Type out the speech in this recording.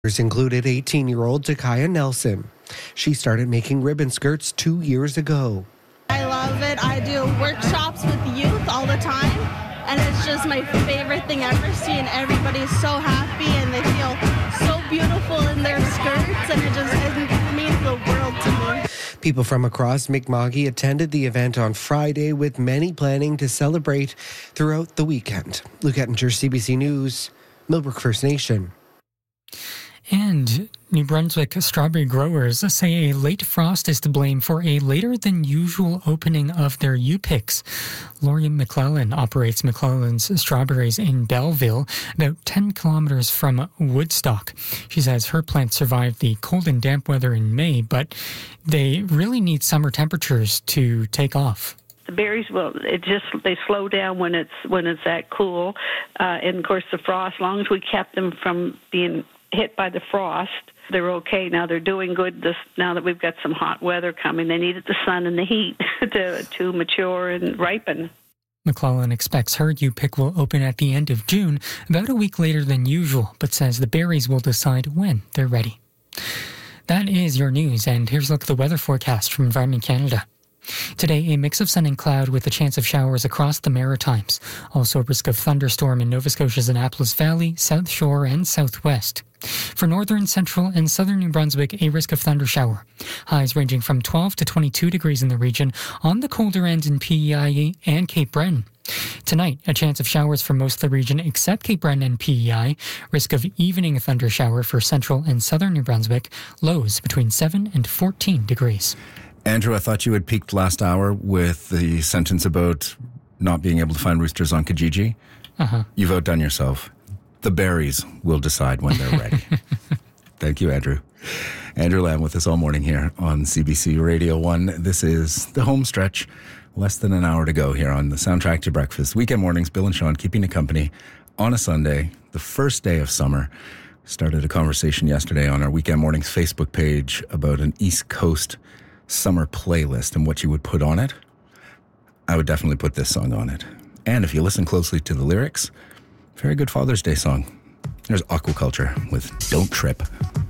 Included 18-year-old Takaya Nelson. She started making ribbon skirts 2 years ago. I love it. I do workshops with youth all the time, and it's just my favorite thing ever, seeing everybody so happy and they feel so beautiful in their skirts, and it means the world to me. People from across Mi'kma'ki attended the event on Friday, with many planning to celebrate throughout the weekend. Luke Ettinger, CBC News, Millbrook First Nation. And New Brunswick strawberry growers say a late frost is to blame for a later than usual opening of their U-picks. Laurie McClellan operates McClellan's Strawberries in Belleville, about 10 kilometers from Woodstock. She says her plants survived the cold and damp weather in May, but they really need summer temperatures to take off. The berries they slow down when it's that cool, and of course the frost. As long as we kept them from being hit by the frost, they're okay. Now they're doing good now that we've got some hot weather coming. They needed the sun and the heat to mature and ripen. McClellan expects her U-pick will open at the end of June, about a week later than usual, but says the berries will decide when they're ready. That is your news, and here's a look at the weather forecast from Environment Canada. Today, a mix of sun and cloud with a chance of showers across the Maritimes. Also a risk of thunderstorm in Nova Scotia's Annapolis Valley, South Shore and Southwest. For northern, central and southern New Brunswick, a risk of thundershower. Highs ranging from 12 to 22 degrees in the region, on the colder end in PEI and Cape Breton. Tonight, a chance of showers for most of the region except Cape Breton and PEI. Risk of evening thundershower for central and southern New Brunswick. Lows between 7 and 14 degrees. Andrew, I thought you had peaked last hour with the sentence about not being able to find roosters on Kijiji. You've outdone yourself. The berries will decide when they're ready. Thank you, Andrew. Andrew Lamb with us all morning here on CBC Radio 1. This is the home stretch. Less than an hour to go here on the Soundtrack to Breakfast. Weekend mornings, Bill and Sean keeping you company on a Sunday, the first day of summer. Started a conversation yesterday on our Weekend Mornings Facebook page about an East Coast summer playlist and what you would put on it. I would definitely put this song on it. And if you listen closely to the lyrics, very good Father's Day song. There's Aquaculture with Don't Trip.